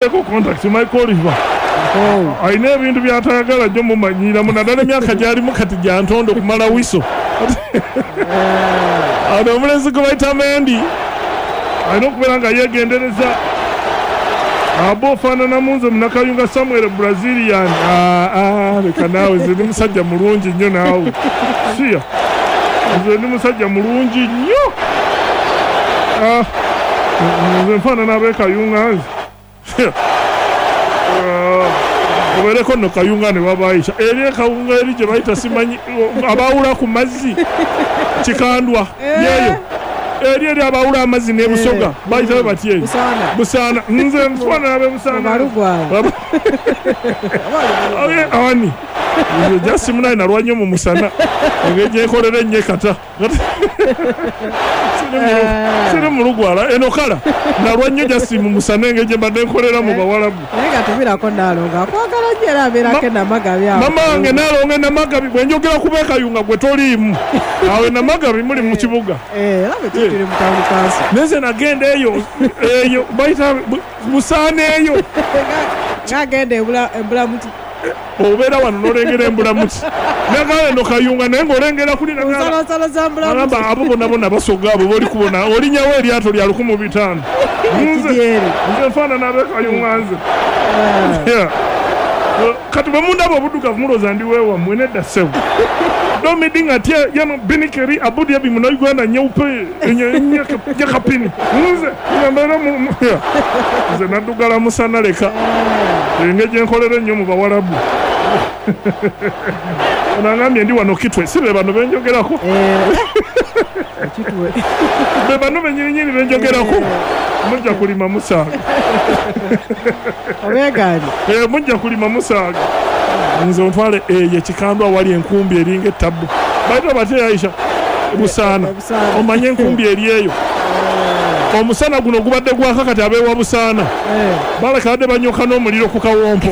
abaddeko contact Michael Oliver ayina ebintu byatayagala jjo mumanyira munadala emyaka gyalimu kati gyantondo kumala wiso ano omulenzi gwe bayita Mendi alina okubeera nga yeegendereza abo ofaanana munze munakayunga Samuel Brazilian leka naawe nze ndi musajja mulungi nnyo naawe siya nze ndi musajja mulungi nnyo nze nfaanana ab'ekayunga nze obeereko nno kayunga ne babayisa eri ekawunga eri gye bayita simanyi abawula ku mazzi kikandwa yeeyo eri abawula amazzi n'ebusoga bayitabe batye busaana nze nfaanana be busaana awani jasimunaye nalwa nnyo mu musana engegyekolera ennyo ekata siri mu lugwala eno kala nalwa nnyo jasi mu musana engegye mbadde nkolera mu bawalabu mama wange nalonga Namagabi bwe njogera ku beekayunga gwe toliimu awe Namagabi muli mu kibuga neze nagenda eyo bayita busaana eyo obeera wano n'olengera embulamuti nagala eno kayunga naye ng'olengera kuli nagamba abo bonna basoga abo boli kubona olinyawo eryato lya 1,500 nze nfaanana ab'ekayunga nze kati bwe mundaba obuddugavu mulooza ndi weewammwe nedda ssebo domidinga ati yano binikeri abudi yabi muno Uganda nyeupe nyakapini nze nyambara nze nadugala musana leka engeje nkolere nnyo mu bawalabu onangambye ndi wano Kitwe sibe bano benjogerako Kitwe be bano benyinyini benjogerako mujja kulima Musaga obegani mujja kulima Musaga nze ontwale ye kikandwa wali enkumbi eringa ettabu bayita bate Aisha busaana omanye enkumbi eri eyo omusana guno gubadde gwaka kati abeewa busaana baleka badde banyoka n'omuliro ku kawompo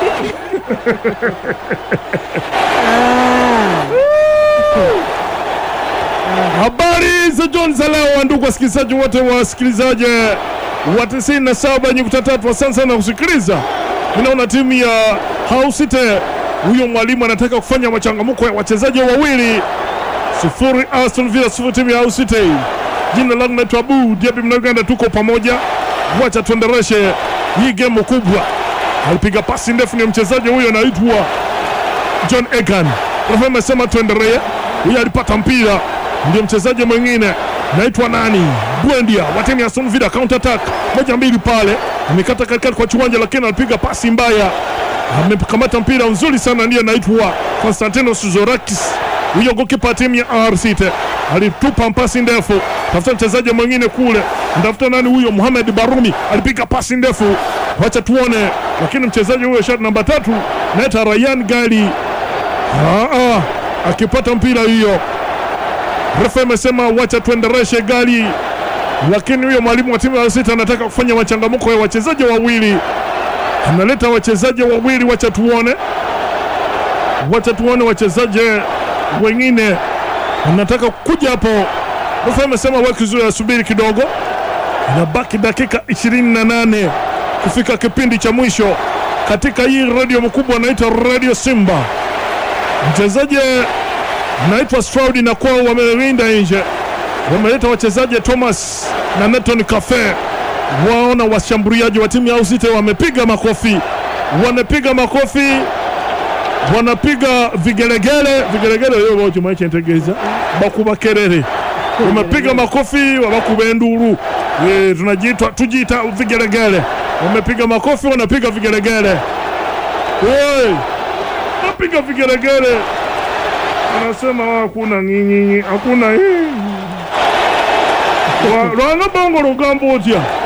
habari za John Zalao, ndugu wasikilizaji wote wasikilizaji wa 97.3, asante sana kusikiliza. Ninaona timu ya Hull City, huyo mwalimu anataka kufanya machangamuko ya wachezaji wawili. 0 Aston Villa 0 timu ya Hull City. Jina langu naitwa Abu Diaby, Mnaganda, tuko pamoja. Wacha tuendeleshe hii game kubwa. Alipiga pasi ndefu, ni mchezaji huyo anaitwa John Egan. Rafema sema tuendelee. Huyo alipata mpira, ndio mchezaji mwingine naitwa nani? Buendia wa timu ya Aston Villa, counter attack 1-2 pale, amekata katikati kwa kiwanja, lakini alipiga pasi mbaya. Amekamata mpira nzuri sana, ndiye naitwa Konstantinos Zorakis. Huyo goalkeeper timu ya RCT alitupa pasi ndefu, tafuta mchezaji mwingine kule, ndafuta nani huyo? Mohamed Barumi alipiga pasi ndefu, wacha tuone, lakini mchezaji huyo shot namba 3 naita Ryan Gali akipata mpira hiyo. Refa amesema wacha tuendeleshe Gali, lakini huyo mwalimu wa timu ya RCT anataka kufanya machangamuko ya wachezaji wawili, analeta wachezaji wawili, wacha tuone wachezaji wengine anataka kuja hapo. Refa amesema wakizuri asubiri kidogo, inabaki dakika 28 kufika kipindi cha mwisho katika hii radio mkubwa naitwa Radio Simba. Mchezaji naitwa Stroud na kwao wamelinda nje, wameleta wachezaji Thomas na Neton Cafe. Waona washambuliaji wa timu ya Usite wamepiga makofi, wanapiga vigelegele hiyo wote mwaichentegeza bakuba kerere, wamepiga makofi, wabakuba nduru, tujiita vigelegele. Wamepiga makofi, wanapiga vigelegele, wapiga vigelegele. Anasema hakuna nyinyi, hakuna hii. Lwanga bongo lugambo otya.